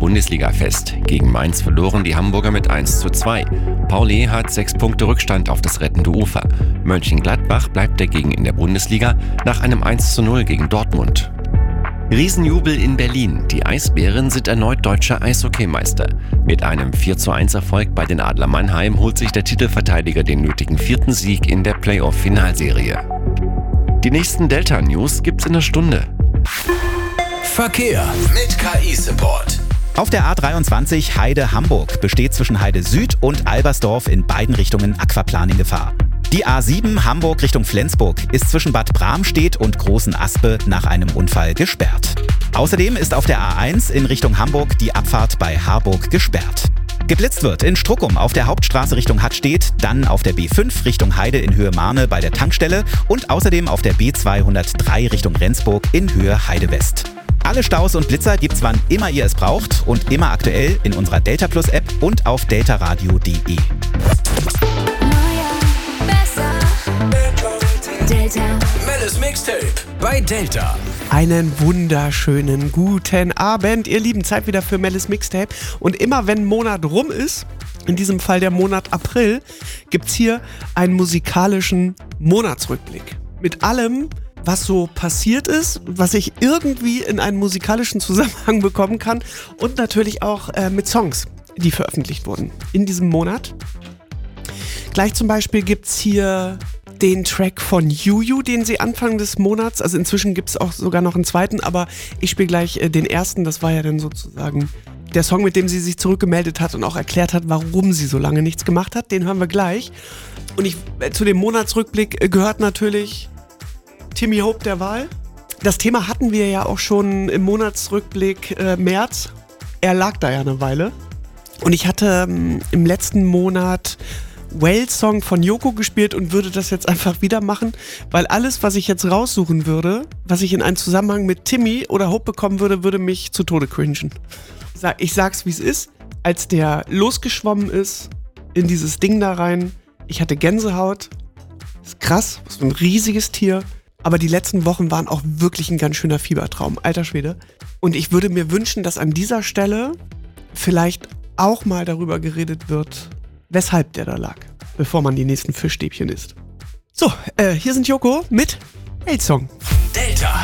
Bundesliga fest. Gegen Mainz verloren die Hamburger mit 1:2. Pauli hat 6 Punkte Rückstand auf das rettende Ufer. Mönchengladbach bleibt dagegen in der Bundesliga nach einem 1:0 gegen Dortmund. Riesenjubel in Berlin. Die Eisbären sind erneut deutscher Eishockeymeister. Mit einem 4:1 Erfolg bei den Adler Mannheim holt sich der Titelverteidiger den nötigen 4. Sieg in der Playoff-Finalserie. Die nächsten Delta-News gibt's in einer Stunde. Verkehr mit KI-Support. Auf der A23 Heide-Hamburg besteht zwischen Heide Süd und Albersdorf in beiden Richtungen Aquaplan in Gefahr. Die A7 Hamburg Richtung Flensburg ist zwischen Bad Bramstedt und Großen Aspe nach einem Unfall gesperrt. Außerdem ist auf der A1 in Richtung Hamburg die Abfahrt bei Harburg gesperrt. Geblitzt wird in Struckum auf der Hauptstraße Richtung Hattstedt, dann auf der B5 Richtung Heide in Höhe Marne bei der Tankstelle und außerdem auf der B203 Richtung Rendsburg in Höhe Heide West. Alle Staus und Blitzer gibt's wann immer ihr es braucht und immer aktuell in unserer Delta Plus App und auf deltaradio.de. Delta. Mellis Mixtape bei Delta. Einen wunderschönen guten Abend, ihr Lieben. Zeit wieder für Mellis Mixtape. Und immer wenn ein Monat rum ist, in diesem Fall der Monat April, gibt's hier einen musikalischen Monatsrückblick. Mit allem, was so passiert ist, was ich irgendwie in einen musikalischen Zusammenhang bekommen kann und natürlich auch mit Songs, die veröffentlicht wurden in diesem Monat. Gleich zum Beispiel gibt's hier den Track von Juju, den sie Anfang des Monats, also inzwischen gibt es auch sogar noch einen zweiten, aber ich spiele gleich den ersten, das war ja dann sozusagen der Song, mit dem sie sich zurückgemeldet hat und auch erklärt hat, warum sie so lange nichts gemacht hat, den hören wir gleich. Und zu dem Monatsrückblick gehört natürlich Timmy Hope der Wahl. Das Thema hatten wir ja auch schon im Monatsrückblick März, er lag da ja eine Weile und ich hatte im letzten Monat Whale-Song von Yoko gespielt und würde das jetzt einfach wieder machen, weil alles, was ich jetzt raussuchen würde, was ich in einen Zusammenhang mit Timmy oder Hope bekommen würde, würde mich zu Tode cringen. Ich sag's, wie es ist. Als der losgeschwommen ist in dieses Ding da rein, ich hatte Gänsehaut. Ist krass, was für ein riesiges Tier. Aber die letzten Wochen waren auch wirklich ein ganz schöner Fiebertraum. Alter Schwede. Und ich würde mir wünschen, dass an dieser Stelle vielleicht auch mal darüber geredet wird, weshalb der da lag, bevor man die nächsten Fischstäbchen isst. So, hier sind Joko mit Whale-Song. Delta.